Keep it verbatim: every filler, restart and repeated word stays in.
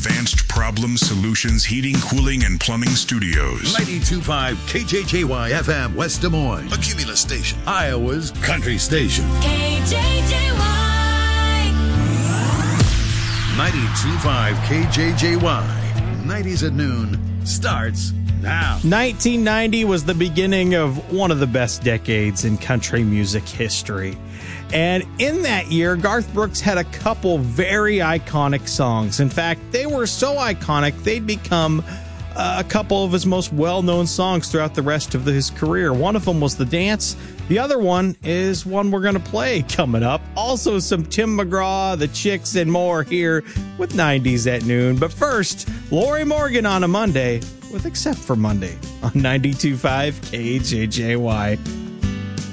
Advanced Problem Solutions Heating, Cooling, and Plumbing Studios. ninety-two point five K J J Y F M, West Des Moines. A Cumulus station. Iowa's country station. K J J Y. ninety-two point five K J J Y. nineties at noon starts now. nineteen ninety was the beginning of one of the best decades in country music history. And in that year, Garth Brooks had a couple very iconic songs. In fact, they were so iconic, they'd become uh, a couple of his most well-known songs throughout the rest of his career. One of them was The Dance. The other one is one we're going to play coming up. Also, some Tim McGraw, The Chicks, and more here with nineties at noon. But first, Lori Morgan on a Monday with Except for Monday on ninety-two point five K J J Y.